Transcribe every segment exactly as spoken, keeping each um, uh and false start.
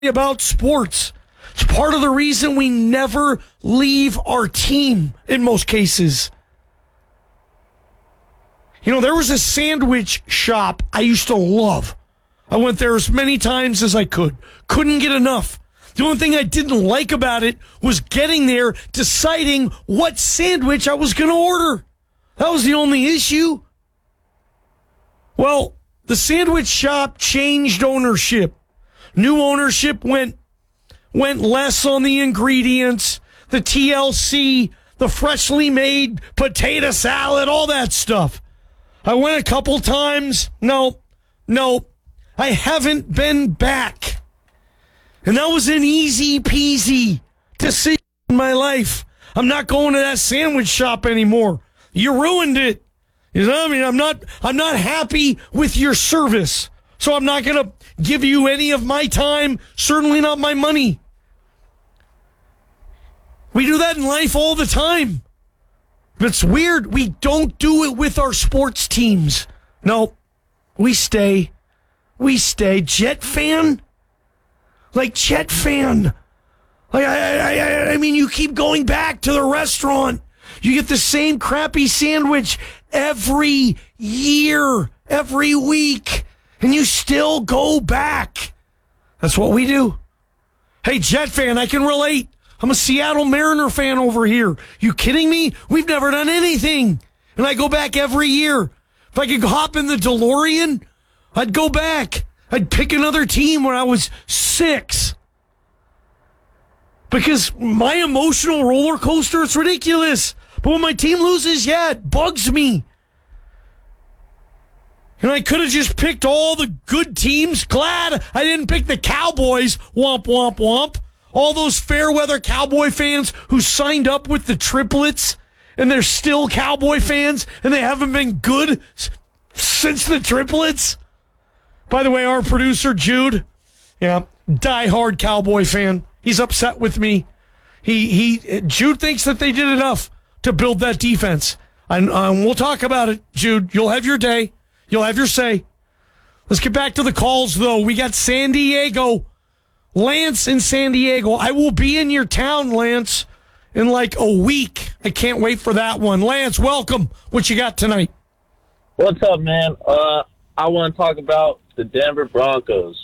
about sports. It's part of the reason we never leave our team in most cases. You know, there was a sandwich shop I used to love. I went there as many times as I could. Couldn't get enough. The only thing I didn't like about it was getting there, deciding what sandwich I was going to order. That was the only issue. Well, the sandwich shop changed ownership. New ownership went went less on the ingredients, the T L C, the freshly made potato salad, all that stuff. I went a couple times. No, no, I haven't been back. And that was an easy peasy decision in my life. I'm not going to that sandwich shop anymore. You ruined it. You know what I mean? I'm not, I'm not happy with your service. So I'm not going to give you any of my time, certainly not my money. We do that in life all the time. But it's weird. We don't do it with our sports teams. No, we stay. We stay. Jet fan? Like Jet fan. Like, I, I, I, I mean, you keep going back to the restaurant. You get the same crappy sandwich every year, every week, and you still go back. That's what we do. Hey, Jet fan, I can relate. I'm a Seattle Mariner fan over here. You kidding me? We've never done anything. And I go back every year. If I could hop in the DeLorean, I'd go back. I'd pick another team when I was six. Because my emotional roller coaster, it's ridiculous. But when my team loses, yeah, it bugs me. And I could have just picked all the good teams. Glad I didn't pick the Cowboys. Womp, womp, womp. All those fair weather Cowboy fans who signed up with the triplets and they're still Cowboy fans and they haven't been good since the triplets. By the way, our producer, Jude, yeah, diehard Cowboy fan. He's upset with me. He he. Jude thinks that they did enough to build that defense. And um, we'll talk about it, Jude. You'll have your day. You'll have your say. Let's get back to the calls, though. We got San Diego. Lance in San Diego. I will be in your town, Lance, in like a week. I can't wait for that one. Lance, welcome. What you got tonight? What's up, man? Uh, I want to talk about the Denver Broncos.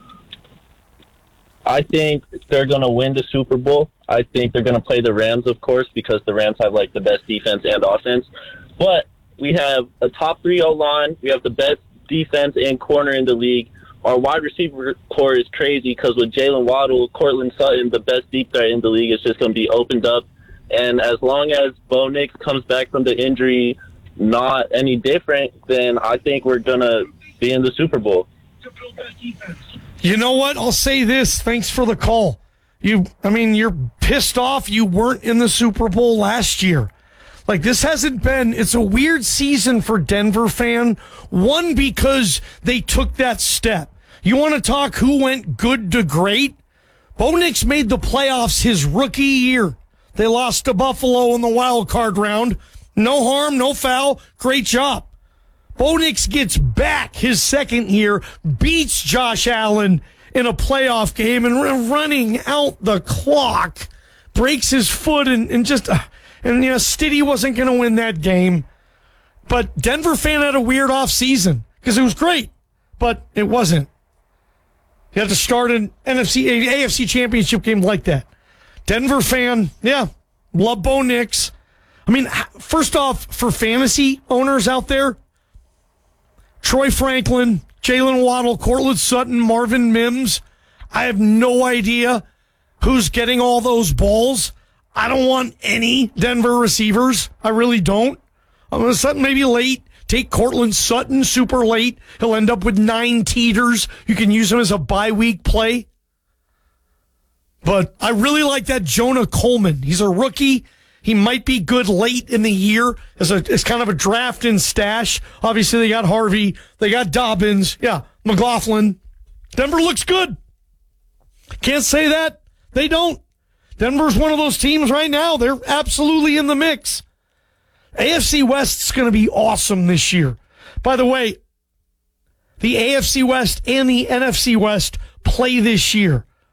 I think they're going to win the Super Bowl. I think they're going to play the Rams, of course, because the Rams have like the best defense and offense. But we have a top three O-line. We have the best defense and corner in the league. Our wide receiver core is crazy because with Jalen Waddle, Cortland Sutton, the best deep threat in the league is just going to be opened up. And as long as Bo Nix comes back from the injury not any different, then I think we're going to be in the Super Bowl. You know what? I'll say this. Thanks for the call. You, I mean, you're pissed off you weren't in the Super Bowl last year. Like, this hasn't been, it's a weird season for Denver fan. One, because they took that step. You want to talk who went good to great? Bo Nix made the playoffs his rookie year. They lost to Buffalo in the wild card round. No harm, no foul. Great job. Bo Nix gets back his second year, beats Josh Allen in a playoff game and running out the clock, breaks his foot and, and just, uh, and you know, Stiddy wasn't going to win that game. But Denver fan had a weird off season because it was great, but it wasn't. You had to start an N F C, A F C championship game like that. Denver fan, yeah, love Bo Nix. I mean, first off, for fantasy owners out there, Troy Franklin, Jalen Waddle, Cortland Sutton, Marvin Mims. I have no idea who's getting all those balls. I don't want any Denver receivers. I really don't. I'm going to Sutton maybe late. Take Cortland Sutton super late. He'll end up with nine teeters. You can use him as a bye week play. But I really like that Jonah Coleman. He's a rookie. He might be good late in the year as a as kind of a draft and stash. Obviously, they got Harvey. They got Dobbins. Yeah, McLaughlin. Denver looks good. Can't say that. They don't. Denver's one of those teams right now. They're absolutely in the mix. A F C West's going to be awesome this year. By the way, the A F C West and the N F C West play this year.